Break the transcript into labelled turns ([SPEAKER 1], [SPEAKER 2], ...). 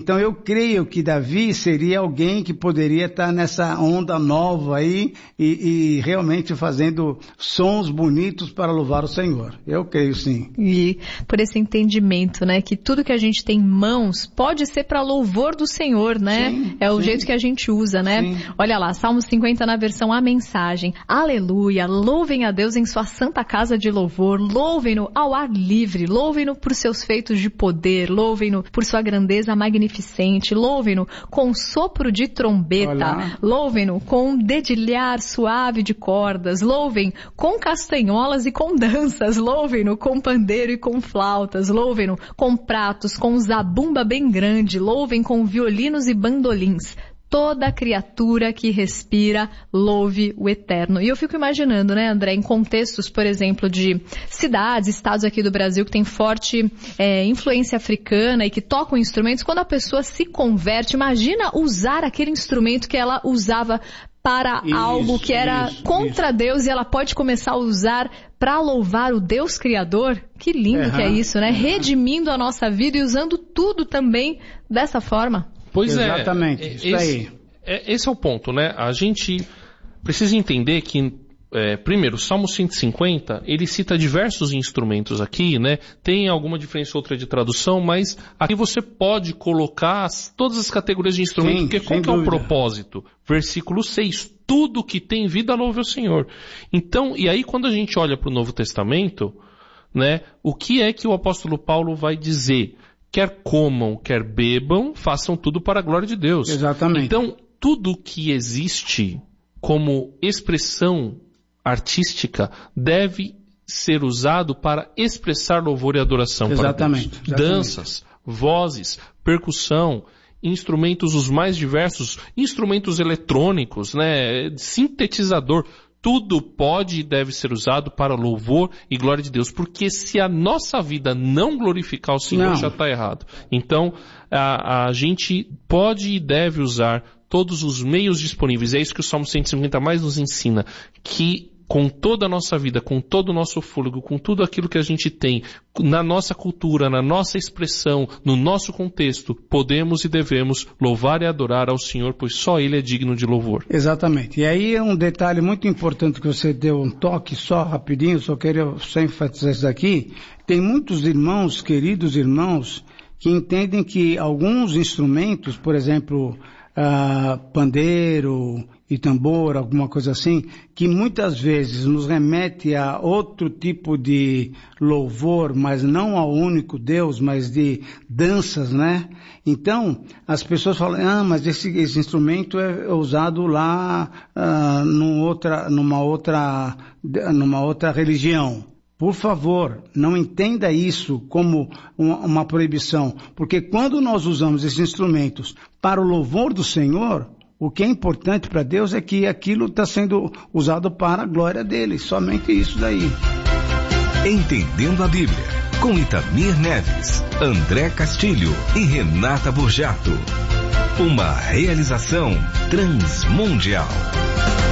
[SPEAKER 1] Então eu creio que Davi seria alguém que poderia estar nessa onda nova aí e realmente fazendo sons bonitos para louvar o Senhor. Eu creio sim.
[SPEAKER 2] E por esse entendimento, né, que tudo que a gente tem em mãos pode ser para louvor do Senhor, né?
[SPEAKER 1] Sim,
[SPEAKER 2] é o
[SPEAKER 1] sim.
[SPEAKER 2] jeito que a gente usa, né?
[SPEAKER 1] Sim.
[SPEAKER 2] Olha lá, Salmo 50 na versão A Mensagem. Aleluia, louvem a Deus em sua santa casa de louvor, louvem-no ao ar livre, louvem-no por seus feitos de poder, louvem-no por sua grandeza magnificente, louvem-no com sopro de trombeta,
[SPEAKER 1] Olá.
[SPEAKER 2] louvem-no com dedilhar suave de cordas, louvem com castanholas e com danças, louvem-no com pandeiro e com flautas, louvem-no com pratos, com zabumba bem grande, louvem com violinos e bandolins. Toda criatura que respira, louve o Eterno. E eu fico imaginando, né, André, em contextos, por exemplo, de cidades, estados aqui do Brasil que tem forte influência africana e que tocam instrumentos, quando a pessoa se converte, imagina usar aquele instrumento que ela usava para algo que era contra Deus e ela pode começar a usar para louvar o Deus Criador. Que lindo que é isso, né? Redimindo a nossa vida e usando tudo também dessa forma.
[SPEAKER 3] Pois
[SPEAKER 1] exatamente, isso aí.
[SPEAKER 3] Esse é o ponto, né? A gente precisa entender que, primeiro, o Salmo 150, ele cita diversos instrumentos aqui, né? Tem alguma diferença ou outra de tradução, mas aqui você pode colocar todas as categorias de instrumento, porque qual que é o propósito? Versículo 6, tudo que tem vida louve ao Senhor. Então, e aí quando a gente olha para o Novo Testamento, né? O que é que o apóstolo Paulo vai dizer? Quer comam, quer bebam, façam tudo para a glória de Deus.
[SPEAKER 1] Exatamente.
[SPEAKER 3] Então, tudo que existe como expressão artística deve ser usado para expressar louvor e adoração para Deus. Exatamente. Danças, vozes, percussão, instrumentos os mais diversos, instrumentos eletrônicos, né, sintetizador. Tudo pode e deve ser usado para louvor e glória de Deus, porque se a nossa vida não glorificar o Senhor, já está errado. Então, a gente pode e deve usar todos os meios disponíveis. É isso que o Salmo 150 mais nos ensina, que com toda a nossa vida, com todo o nosso fôlego, com tudo aquilo que a gente tem, na nossa cultura, na nossa expressão, no nosso contexto, podemos e devemos louvar e adorar ao Senhor, pois só Ele é digno de louvor.
[SPEAKER 1] Exatamente. E aí é um detalhe muito importante que você deu um toque só rapidinho, só queria enfatizar isso daqui. Tem muitos irmãos, queridos irmãos, que entendem que alguns instrumentos, por exemplo, pandeiro e tambor, alguma coisa assim, que muitas vezes nos remete a outro tipo de louvor, mas não ao único Deus, mas de danças, né? Então, as pessoas falam, mas esse instrumento é usado lá numa outra religião. Por favor, não entenda isso como uma proibição, porque quando nós usamos esses instrumentos para o louvor do Senhor, o que é importante para Deus é que aquilo está sendo usado para a glória dele, somente isso daí.
[SPEAKER 4] Entendendo a Bíblia, com Itamir Neves, André Castilho e Renata Borjato. Uma realização Transmundial.